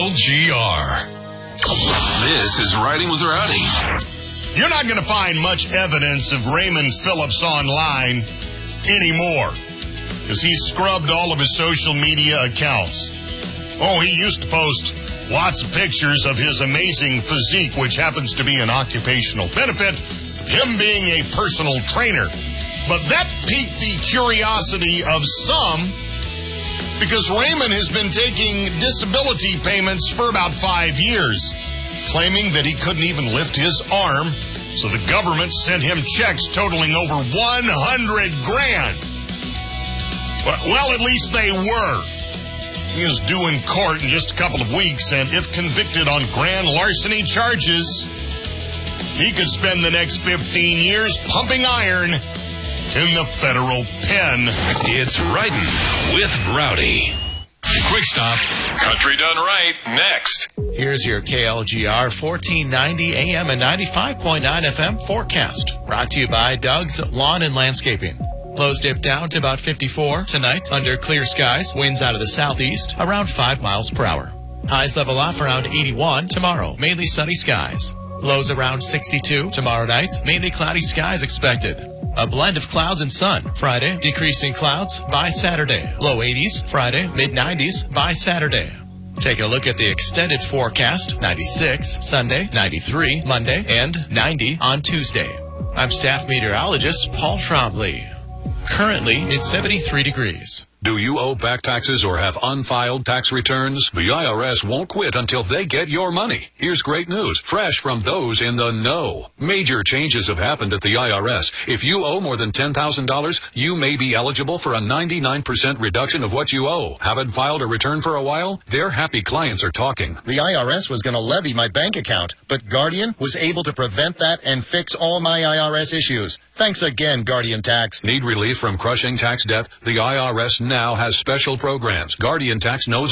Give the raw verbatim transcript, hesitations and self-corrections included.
L G R. This is Riding with Rowdy. You're not going to find much evidence of Raymond Phillips online anymore, because he scrubbed all of his social media accounts. Oh, he used to post lots of pictures of his amazing physique, which happens to be an occupational benefit, him being a personal trainer. But that piqued the curiosity of some, because Raymond has been taking disability payments for about five years, claiming that he couldn't even lift his arm, so the government sent him checks totaling over one hundred grand. Well, at least they were. He is due in court in just a couple of weeks, and if convicted on grand larceny charges, he could spend the next fifteen years pumping iron in the federal pen. It's Riding with Rowdy. Quick stop. Country done right. Next. Here's your K L G R fourteen ninety A M and ninety-five point nine F M forecast. Brought to you by Doug's Lawn and Landscaping. Lows dip down to about fifty-four tonight under clear skies. Winds out of the southeast around five miles per hour. Highs level off around eighty-one tomorrow. Mainly sunny skies. Lows around sixty-two tomorrow night. Mainly cloudy skies expected. A blend of clouds and sun. Friday, decreasing clouds by Saturday. Low eighties Friday, mid nineties by Saturday. Take a look at the extended forecast. ninety-six Sunday, ninety-three Monday, and ninety on Tuesday. I'm staff meteorologist Paul Trombley. Currently, it's seventy-three degrees. Do you owe back taxes or have unfiled tax returns? The I R S won't quit until they get your money. Here's great news, fresh from those in the know. Major changes have happened at the I R S. If you owe more than ten thousand dollars, you may be eligible for a ninety-nine percent reduction of what you owe. Haven't filed a return for a while? Their happy clients are talking. The I R S was going to levy my bank account, but Guardian was able to prevent that and fix all my I R S issues. Thanks again, Guardian Tax. Need relief from crushing tax debt? The I R S now has special programs. Guardian Tax knows